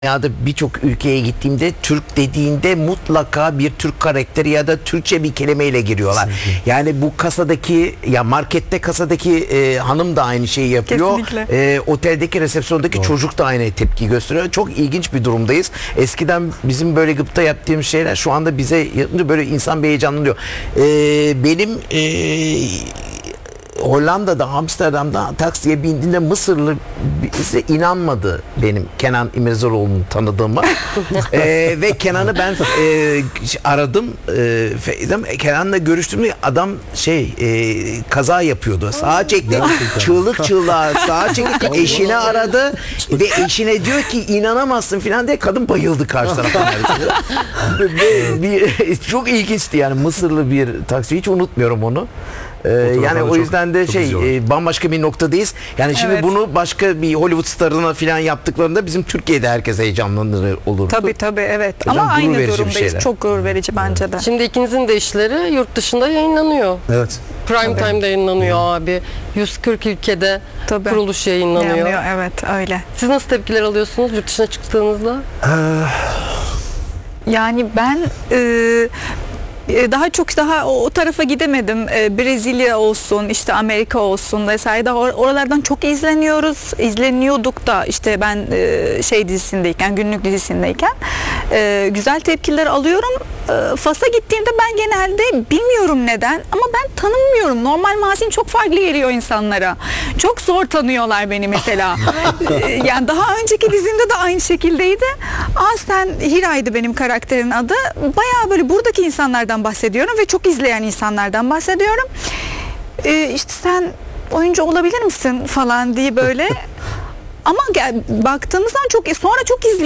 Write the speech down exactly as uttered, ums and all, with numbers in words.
Ya da birçok ülkeye gittiğimde Türk dediğinde mutlaka bir Türk karakteri ya da Türkçe bir kelimeyle giriyorlar. Kesinlikle. Yani bu kasadaki ya markette kasadaki e, hanım da aynı şeyi yapıyor. E, oteldeki resepsiyondaki Doğru. çocuk da aynı tepki gösteriyor. Çok ilginç bir durumdayız. Eskiden bizim böyle gıpta yaptığımız şeyler şu anda bize böyle insan bir heyecanlanıyor. E, benim e, Hollanda'da, Amsterdam'da taksiye bindiğinde Mısırlı bize inanmadı benim Kenan İmirzalıoğlu'nu tanıdığıma. ee, ve Kenan'ı ben e, aradım. E, Kenan'la görüştüğümde adam şey e, kaza yapıyordu. Sağa çekti. Çığlık çığlığa sağa çekti. Eşini aradı ve eşine diyor ki inanamazsın falan diye kadın bayıldı karşı taraftan. bir, bir, çok ilginçti yani Mısırlı bir taksi. Hiç unutmuyorum onu. Ee, yani o yüzden de şey e, bambaşka bir noktadayız. Yani şimdi evet. bunu başka bir Hollywood starına falan yaptıklarında bizim Türkiye'de herkes heyecanlanır olur. Tabii tabii evet. Hocam, ama aynı durumdayız. Çok gurur verici bence de. Şimdi ikinizin de işleri yurt dışında yayınlanıyor. Evet. Prime Time'da evet. yayınlanıyor evet. abi. yüz kırk ülkede tabii. kuruluş yayınlanıyor. Yayınlanıyor, evet öyle. Siz nasıl tepkiler alıyorsunuz yurt dışına çıktığınızda? Yani ben e, daha çok daha o tarafa gidemedim. Brezilya olsun, işte Amerika olsun vesaire. Daha oralardan çok izleniyoruz. İzleniyorduk da işte ben şey dizisindeyken, günlük dizisindeyken güzel tepkiler alıyorum. Fas'a gittiğimde ben genelde bilmiyorum neden ama ben tanımıyorum. Normal Mazin çok farklı geliyor insanlara. Çok zor tanıyorlar beni mesela. Yani daha önceki dizimde de aynı şekildeydi. Aslen Hira'ydı benim karakterin adı. Bayağı böyle buradaki insanlardan bahsediyorum ve çok izleyen insanlardan bahsediyorum. Ee, işte sen oyuncu olabilir misin falan diye böyle. Ama baktığımızdan çok sonra çok izliyor.